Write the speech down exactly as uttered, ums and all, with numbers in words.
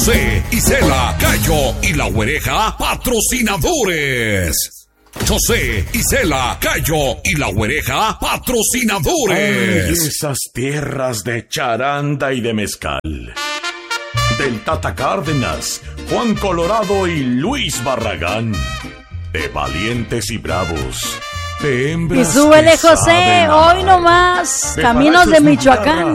José, Isela, Cayo y La Güereja, patrocinadores. José, Isela, Cayo y La Güereja, patrocinadores. Ay, esas tierras de charanda y de mezcal. Del Tata Cárdenas, Juan Colorado y Luis Barragán. De valientes y bravos. De hembras y súbele, que José, saben hoy amar. nomás, De caminos de parachos Michoacán.